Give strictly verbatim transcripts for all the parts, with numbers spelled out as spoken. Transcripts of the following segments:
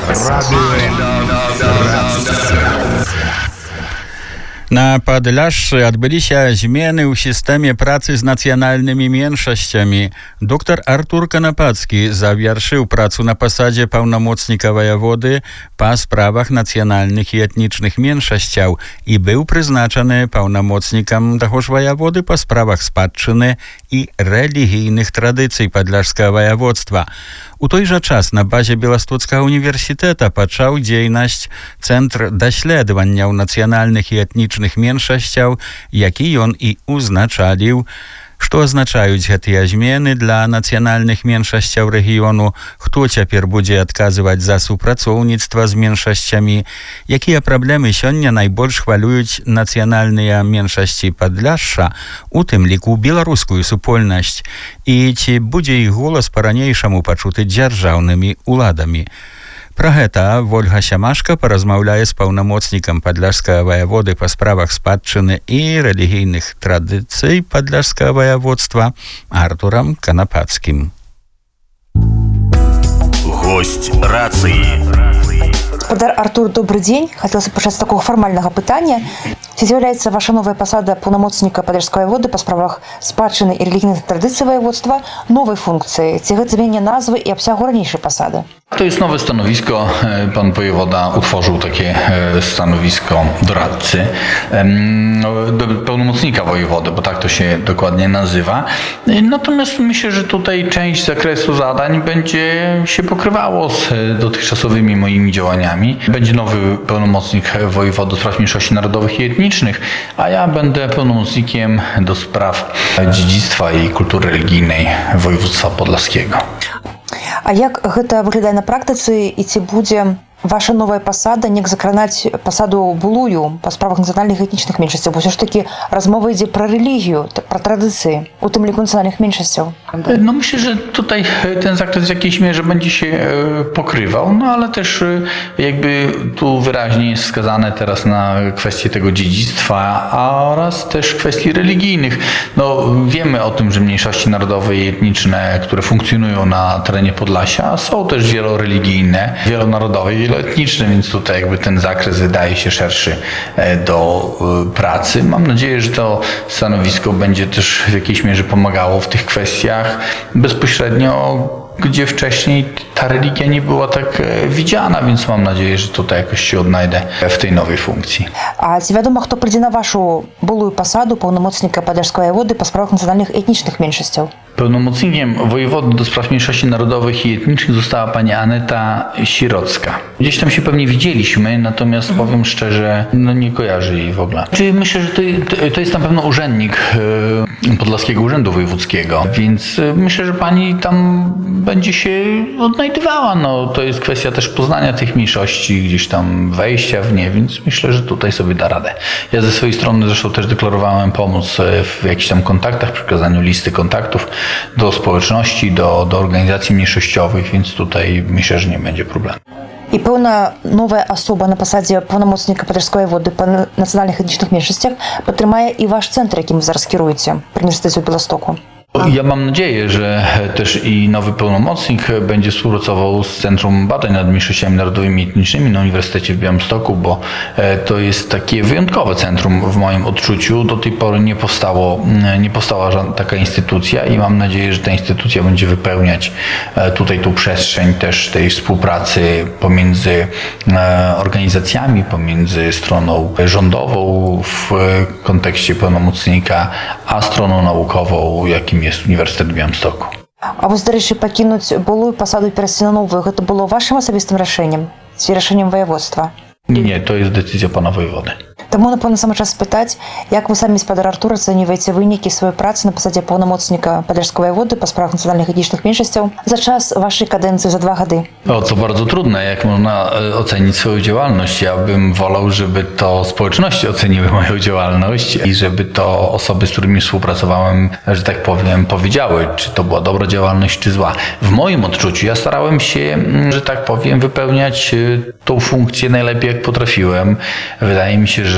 Na Падляшшы адбыліся змены ў сістэме працы з нацыянальнымі меншасцямі. Доктор Артур Канапацкі завяршыў працу на пасадзе паўнамоцніка ваяводы па справах нацыянальных і этнічных меншасцяў і быў прызначаны паўнамоцнікам таго ж ваяводы па справах спадчыны і рэлігійных традыцый падляшскага ваяводства. У той жа час на базе Беластоцкага універсітэта пачаў дзейнасць Цэнтр даследаванняў нацыянальных і этнічных меншасцяў, які ён і узначаліў. Што азначаюць гэтыя змены для нацыянальных меншасцяў рэгіёну, хто цяпер будзе адказваць за супрацоўніцтва з меншасцямі, якія праблемы сёння найбольш хвалююць нацыянальныя меншасці Падляшша, у тым ліку беларускую супольнасць, і ці будзе іх голас па-ранейшаму пачуты дзяржаўнымі уладамі. Пра гэта Вольга Сямашка паразмаўляе з паўнамоцнікам падляшскага ваяводы па справах спадчыны і рэлігійных традыцый падляшскага ваяводства Артурам Канапацкім. Гость рации. Господар Артур, добрый день. Хотелось бы начать с такого формального пытания. Ці з'яўляецца ваша новая пасада паўнамоцніка падляшскага ваяводы па справах спадчыны і рэлігійных традыцый ваяводства новой функцыі? Ці гэта змене назвы і абсягу ранейшай пасады? To jest nowe stanowisko. Pan wojewoda utworzył takie stanowisko doradcy, pełnomocnika wojewody, bo tak to się dokładnie nazywa. Natomiast myślę, że tutaj część zakresu zadań będzie się pokrywało z dotychczasowymi moimi działaniami. Będzie nowy pełnomocnik wojewody do spraw mniejszości narodowych i etnicznych, a ja będę pełnomocnikiem do spraw dziedzictwa i kultury religijnej województwa podlaskiego. А як гэта выглядае на практыцы і ці будзе ваша новая пасада неяк закранаць пасаду былую па справах нацыянальных і этнічных меншасцяў? Бо ўсё ж такі размова ідзе пра рэлігію, пра традыцыі, у tym liku nacjonalnych mniejszościów. No myślę, że tutaj ten zakres w jakiejś mierze będzie się pokrywał, no ale też jakby tu wyraźnie jest wskazane teraz na kwestię tego dziedzictwa oraz też kwestii religijnych. No wiemy o tym, że mniejszości narodowe i etniczne, które funkcjonują na terenie Podlasia, są też wieloreligijne, wielonarodowe, wieloetniczne, więc tutaj jakby ten zakres wydaje się szerszy do pracy. Mam nadzieję, że to stanowisko będzie też w jakiejś mierze pomagało w tych kwestiach bezpośrednio, gdzie wcześniej ta religia nie była tak widziana, więc mam nadzieję, że tutaj jakoś się odnajdę w tej nowej funkcji. A ці wiadomo, kto прийде на вашу былую пасаду паўнамоцніка падляшскага ваяводы па справах нацыянальных і этнічных меншасцяў? Pełnomocnikiem wojewody do spraw mniejszości narodowych i etnicznych została pani Aneta Sirocka. Gdzieś tam się pewnie widzieliśmy, natomiast mhm. powiem szczerze, no nie kojarzę jej w ogóle. Czyli myślę, że to, to jest na pewno urzędnik Podlaskiego Urzędu Wojewódzkiego, więc myślę, że pani tam będzie się odnajdywała. No, to jest kwestia też poznania tych mniejszości, gdzieś tam wejścia w nie, więc myślę, że tutaj sobie da radę. Ja ze swojej strony zresztą też deklarowałem pomoc w jakichś tam kontaktach, przekazaniu listy kontaktów do społeczności, do, do organizacji mniejszościowych, więc tutaj myślę, że nie będzie problemu. І пэўна новая асоба на пасадзе паўнамоцніка падляшскага ваяводы па нацыянальных і этнічных меншасцях падтрымае і ваш цэнтр, якім вы зараз кіруеце пры універсітэце ў Беластоку. Ja mam nadzieję, że też i nowy pełnomocnik będzie współpracował z Centrum Badań nad Mniejszościami Narodowymi i Etnicznymi na Uniwersytecie w Białymstoku, bo to jest takie wyjątkowe centrum w moim odczuciu. Do tej pory nie powstało, nie powstała żadna taka instytucja i mam nadzieję, że ta instytucja będzie wypełniać tutaj tą przestrzeń też tej współpracy pomiędzy organizacjami, pomiędzy stroną rządową w kontekście pełnomocnika, a stroną naukową, jakim jest Uniwersytet w Białymstoku. А вось, дарэчы, пакінуць былую пасаду і перайсці на новую, гэта было вашым асабістым рашэннем ці рашэннем ваяводства? Nie, to jest decyzja pana wojewody. Таму, напэўна, сам час спытаць, як вы самі, спадар Артур, ацэньваеце вынікі сваёй працы на пасадзе паўнамоцніка падляшскага ваяводы па справах нацыянальных і этнічных меншасцяў за час вашej kadencji za dwa gady? O, to bardzo trudne, jak można ocenić swoją działalność. Ja bym wolał, żeby to społeczności oceniły moją działalność i żeby to osoby, z którymi współpracowałem, że tak powiem, powiedziały, czy to była dobra działalność, czy zła. W moim odczuciu ja starałem się, że tak powiem, wypełniać tą funkcję najlepiej, jak potrafiłem. Wydaje mi się, że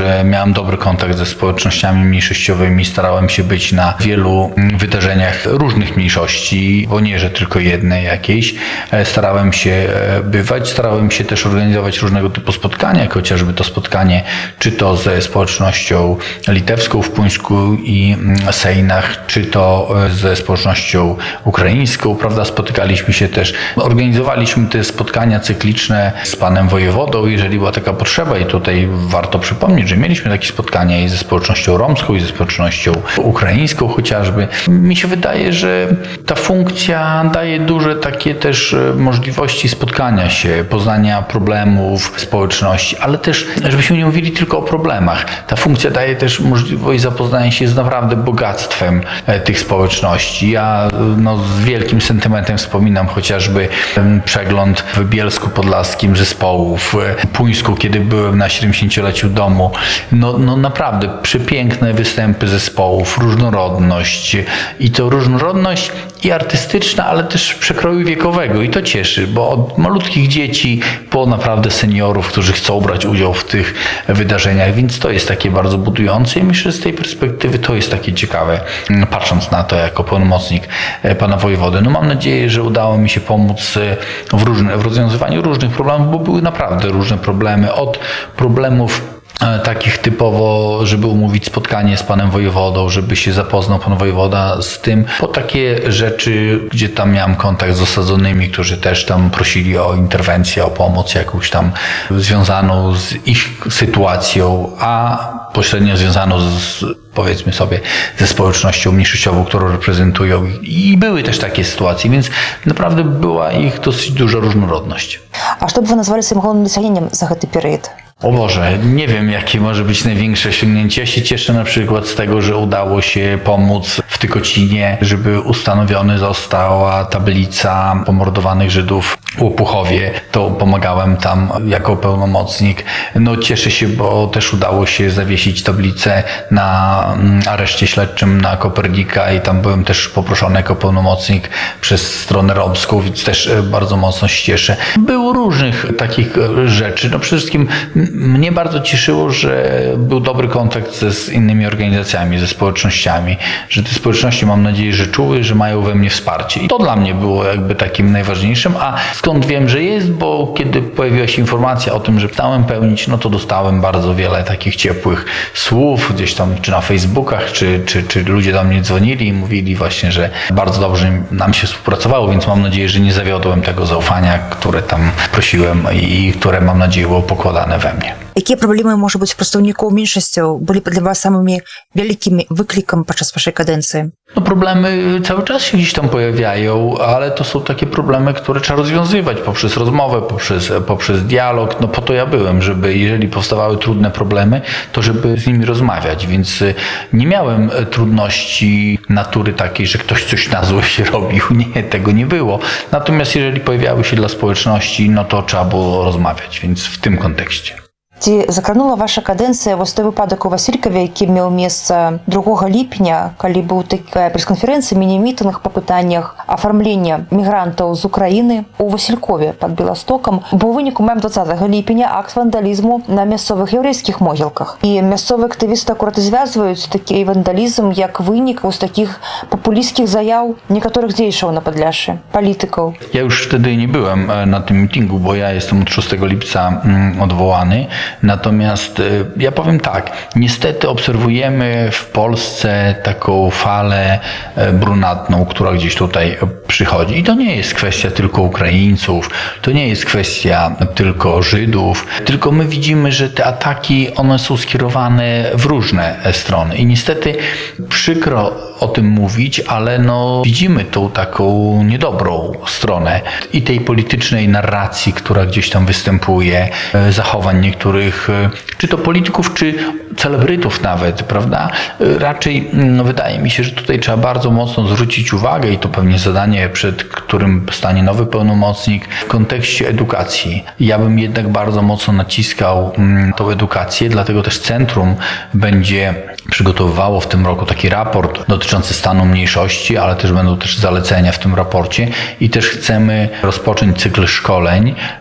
że miałem dobry kontakt ze społecznościami mniejszościowymi, starałem się być na wielu wydarzeniach różnych mniejszości, bo nie, że tylko jednej jakiejś. Starałem się bywać, starałem się też organizować różnego typu spotkania, jak chociażby to spotkanie, czy to ze społecznością litewską w Puńsku i Sejnach, czy to ze społecznością ukraińską, prawda? Spotykaliśmy się też, organizowaliśmy te spotkania cykliczne z panem wojewodą, jeżeli była taka potrzeba, i tutaj warto przypomnieć, że mieliśmy takie spotkania i ze społecznością romską, i ze społecznością ukraińską chociażby. Mi się wydaje, że ta funkcja daje duże takie też możliwości spotkania się, poznania problemów społeczności, ale też, żebyśmy nie mówili tylko o problemach. Ta funkcja daje też możliwość zapoznania się z naprawdę bogactwem tych społeczności. Ja no, z wielkim sentymentem wspominam chociażby przegląd w Bielsku Podlaskim zespołów, w Puńsku, kiedy byłem na siedemdziesięcioleciu domu. No, no naprawdę przepiękne występy zespołów, różnorodność i to różnorodność i artystyczna, ale też przekroju wiekowego, i to cieszy, bo od malutkich dzieci po naprawdę seniorów, którzy chcą brać udział w tych wydarzeniach, więc to jest takie bardzo budujące i myślę, że z tej perspektywy to jest takie ciekawe, patrząc na to jako pełnomocnik pana wojewody. No mam nadzieję, że udało mi się pomóc w, różne, w rozwiązywaniu różnych problemów, bo były naprawdę różne problemy, od problemów takich typowo, żeby umówić spotkanie z panem wojewodą, żeby się zapoznał pan wojewoda z tym, po takie rzeczy, gdzie tam miałem kontakt z osadzonymi, którzy też tam prosili o interwencję, o pomoc jakąś tam związaną z ich sytuacją, a pośrednio związaną z, powiedzmy sobie, ze społecznością mniejszościową, którą reprezentują, i były też takie sytuacje, więc naprawdę była ich dosyć duża różnorodność. A co by wy nazwali swoim głównym osiągnięciem za ten period? O Boże, nie wiem, jakie może być największe osiągnięcie. Ja się cieszę na przykład z tego, że udało się pomóc w Tykocinie, żeby ustanowiona została tablica pomordowanych Żydów w Łopuchowie. To pomagałem tam jako pełnomocnik. No cieszę się, bo też udało się zawiesić tablicę na areszcie śledczym na Kopernika i tam byłem też poproszony jako pełnomocnik przez stronę romską, więc też bardzo mocno się cieszę. Było różnych takich rzeczy. No przede wszystkim mnie bardzo cieszyło, że był dobry kontakt ze, z innymi organizacjami, ze społecznościami, że te społeczności, mam nadzieję, że czuły, że mają we mnie wsparcie. I to dla mnie było jakby takim najważniejszym. A skąd wiem, że jest? Bo kiedy pojawiła się informacja o tym, że stałem pełnić, no to dostałem bardzo wiele takich ciepłych słów, gdzieś tam czy na Facebookach, czy, czy, czy ludzie do mnie dzwonili i mówili właśnie, że bardzo dobrze nam się współpracowało, więc mam nadzieję, że nie zawiodłem tego zaufania, które tam prosiłem i które, mam nadzieję, było pokładane we mnie. Jakie problemy, może być, przedstawników mniejszości byli dla was samymi wielkimi wyklikiem podczas waszej kadencji? No problemy cały czas się gdzieś tam pojawiają, ale to są takie problemy, które trzeba rozwiązywać poprzez rozmowę, poprzez, poprzez dialog. No po to ja byłem, żeby jeżeli powstawały trudne problemy, to żeby z nimi rozmawiać, więc nie miałem trudności natury takiej, że ktoś coś na złe się robił. Nie, tego nie było. Natomiast jeżeli pojawiały się dla społeczności, no to trzeba było rozmawiać, więc w tym kontekście. Ці закранула ваша кадэнцыя вось той выпадак у Васількаве, які меў месца другога ліпеня, калі быў такая прэс-канферэнцыя, міні-мітынг па пытаннях афармлення мігрантаў з Украіны у Васількове пад Беластокам. Бо ў выніку маем дваццатага ліпеня акт вандалізму на мясцовых яўрэйскіх могілках. І мясцовыя актывісты акурат і звязваюць такі вандалізм як вынік вось такіх папулістскіх заяў niektórych дзейшаў на Падляшшы, палітыкаў. Ja już wtedy nie byłem na tym mitingu, bo ja jestem od szóstego lipca odwołany. Natomiast ja powiem tak, niestety obserwujemy w Polsce taką falę brunatną, która gdzieś tutaj przychodzi. I to nie jest kwestia tylko Ukraińców, to nie jest kwestia tylko Żydów, tylko my widzimy, że te ataki, one są skierowane w różne strony. I niestety przykro o tym mówić, ale no widzimy tą taką niedobrą stronę i tej politycznej narracji, która gdzieś tam występuje, zachowań niektórych, czy to polityków, czy celebrytów nawet, prawda? Raczej no, wydaje mi się, że tutaj trzeba bardzo mocno zwrócić uwagę i to pewnie zadanie, przed którym stanie nowy pełnomocnik w kontekście edukacji. Ja bym jednak bardzo mocno naciskał mm, tą edukację, dlatego też Centrum będzie przygotowywało w tym roku taki raport dotyczący stanu mniejszości, ale też będą też zalecenia w tym raporcie i też chcemy rozpocząć cykl szkoleń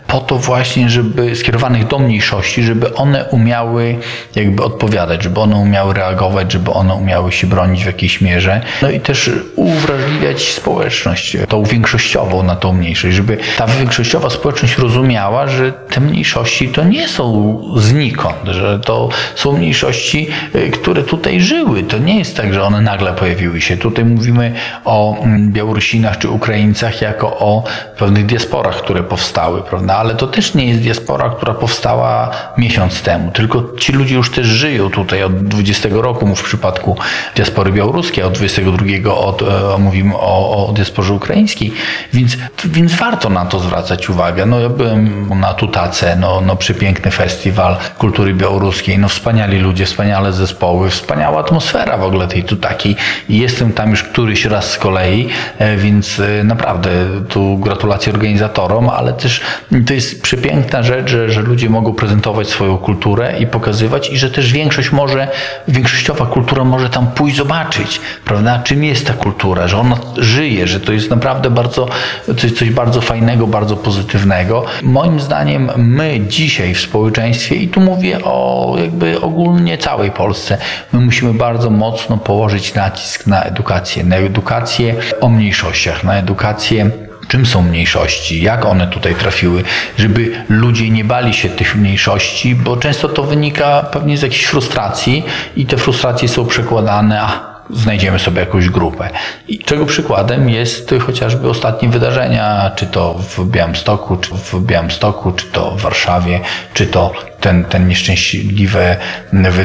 po to właśnie, żeby skierowanych do mniejszości, żeby one umiały jakby odpowiadać, żeby one umiały reagować, żeby one umiały się bronić w jakiejś mierze. No i też uwrażliwiać społeczność, tą większościową na tą mniejszość, żeby ta większościowa społeczność rozumiała, że te mniejszości to nie są znikąd, że to są mniejszości, które tutaj żyły. To nie jest tak, że one nagle pojawiły się. Tutaj mówimy o Białorusinach czy Ukraińcach jako o pewnych diasporach, które powstały, prawda? Ale to też nie jest diaspora, która powstała miesiąc temu, tylko ci ludzie już też żyją tutaj od dwudziestego roku, w przypadku diaspory białoruskiej, od dwudziestego drugiego od, e, mówimy o, o diasporze ukraińskiej, więc, więc warto na to zwracać uwagę. No ja byłem na Tutace, no, no przepiękny festiwal kultury białoruskiej, no wspaniali ludzie, wspaniale zespoły, wspaniała atmosfera w ogóle tej Tutaki i jestem tam już któryś raz z kolei, e, więc e, naprawdę tu gratulacje organizatorom, ale też to jest przepiękna rzecz, że, że ludzie mogą prezentować swoją kulturę i pokazywać i że też większość może, większościowa kultura może tam pójść zobaczyć, prawda, czym jest ta kultura, że ona żyje, że to jest naprawdę bardzo, coś, coś bardzo fajnego, bardzo pozytywnego. Moim zdaniem my dzisiaj w społeczeństwie, i tu mówię o jakby ogólnie całej Polsce, my musimy bardzo mocno położyć nacisk na edukację, na edukację o mniejszościach, na edukację, czym są mniejszości, jak one tutaj trafiły, żeby ludzie nie bali się tych mniejszości, bo często to wynika pewnie z jakiejś frustracji i te frustracje są przekładane, a znajdziemy sobie jakąś grupę. I czego przykładem jest chociażby ostatnie wydarzenia, czy to w Białymstoku, czy w Białymstoku, czy to w Warszawie, czy to ten, ten nieszczęśliwy wydarzenie